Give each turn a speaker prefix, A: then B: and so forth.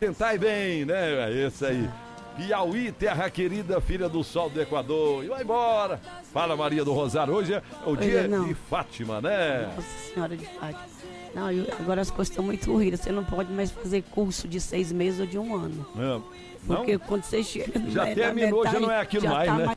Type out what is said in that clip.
A: Tentai bem, né? Esse aí. Piauí, terra querida, filha do sol do Equador. E vai embora. Fala, Maria do Rosário. Hoje é o dia de Fátima, né?
B: Nossa Senhora de Fátima. Não, agora as coisas estão muito ruins. Você não pode mais fazer curso de 6 meses ou de 1 ano.
A: É.
B: Porque quando você chega...
A: Já terminou, já não é aquilo mais, né?